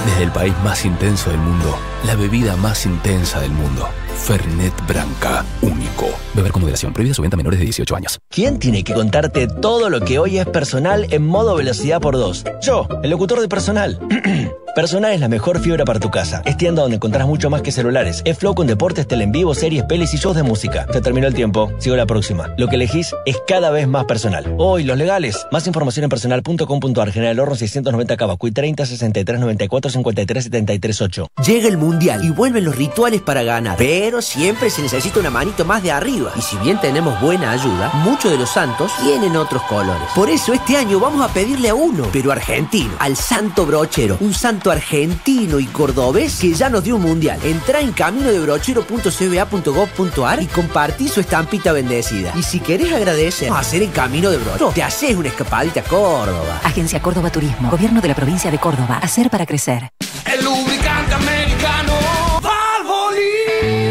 Desde el país más intenso del mundo, la bebida más intensa del mundo. Fernet Branca, único. Beber con moderación. Prohibida su venta a menores de 18 años. ¿Quién tiene que contarte todo lo que hoy es Personal en modo velocidad por 2? Yo, el locutor de Personal. Personal es la mejor fibra para tu casa. Es tienda donde encontrás mucho más que celulares. Es Flow con deportes, tele en vivo, series, pelis y shows de música. Se terminó el tiempo. Sigo la próxima. Lo que elegís es cada vez más personal. Hoy, los legales. Más información en personal.com.ar. General Horno 690 Cavacuy 30 63 94 53 73 8. Llega el Mundial y vuelven los rituales para ganar. Pero siempre se necesita una manito más de arriba. Y si bien tenemos buena ayuda, muchos de los santos tienen otros colores. Por eso este año vamos a pedirle a uno, pero argentino, al Santo Brochero. Un santo argentino y cordobés que ya nos dio un mundial. Entrá en caminodebrochero.cba.gov.ar y compartí su estampita bendecida. Y si querés agradecer, vamos a hacer el Camino de Brochero. Te haces una escapadita a Córdoba. Agencia Córdoba Turismo, Gobierno de la Provincia de Córdoba. Hacer para crecer. El lubricante americano Valvoline.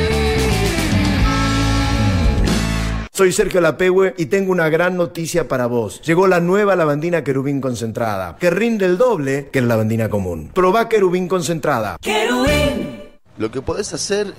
Soy Sergio Lapehue y tengo una gran noticia para vos. Llegó la nueva lavandina Querubín concentrada, que rinde el doble que la lavandina común. Probá Querubín concentrada. Querubín. Lo que podés hacer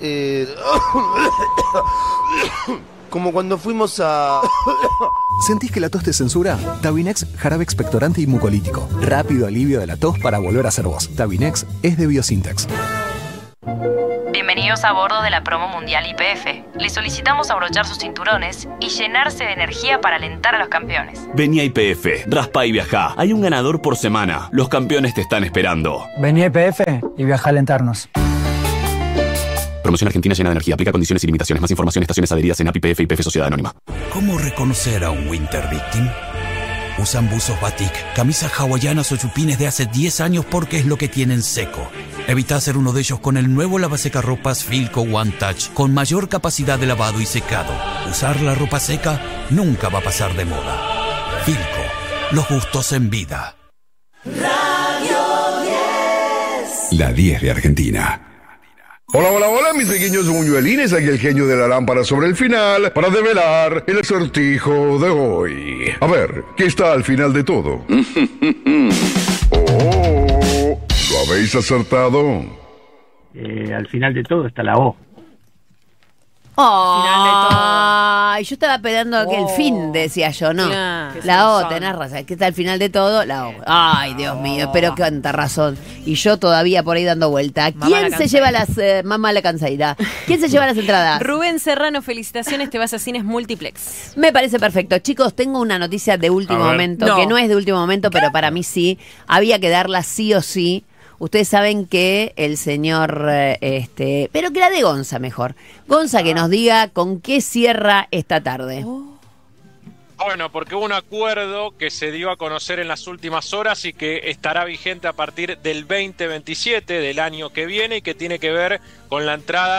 como cuando fuimos a... ¿Sentís que la tos te censura? Tabinex, jarabe expectorante y mucolítico. Rápido alivio de la tos para volver a ser vos. Tabinex es de Biosintex. Bienvenidos a bordo de la promo mundial YPF. Les solicitamos abrochar sus cinturones y llenarse de energía para alentar a los campeones. Vení a YPF, raspa y viajá. Hay un ganador por semana. Los campeones te están esperando. Vení a YPF y viajá a alentarnos. Promoción Argentina llena de energía. Aplica condiciones y limitaciones. Más información en estaciones adheridas en API, YPF y YPF Sociedad Anónima. ¿Cómo reconocer a un Winter Victim? Usan buzos batik, camisas hawaianas o chupines de hace 10 años porque es lo que tienen seco. Evita hacer uno de ellos con el nuevo lavasecarropas Filco One Touch con mayor capacidad de lavado y secado. Usar la ropa seca nunca va a pasar de moda. Filco, los gustos en vida. Radio 10. La 10 de Argentina. Hola, hola, hola, mis pequeños buñuelines. Aquí el genio de la lámpara sobre el final para develar el acertijo de hoy. A ver, ¿qué está al final de todo? ¡Oh! ¿Lo habéis acertado? Al final de todo está la O. Ay, yo estaba esperando que el fin, decía yo, ¿no? La O, tenés razón. ¿Qué está al final de todo? La O. Ay, Dios mío, espero que tanta razón. Y yo todavía por ahí dando vuelta. ¿Quién se lleva las... mamá la cansaída. ¿Quién se lleva las entradas? Rubén Serrano, felicitaciones, te vas a Cines Multiplex. Me parece perfecto. Chicos, tengo una noticia de último momento, que no es de último momento, pero para mí sí. Había que darla sí o sí. Ustedes saben que el señor, pero que la de Gonza mejor. Gonza que nos diga con qué cierra esta tarde. Bueno, porque hubo un acuerdo que se dio a conocer en las últimas horas y que estará vigente a partir del 2027 del año que viene y que tiene que ver con la entrada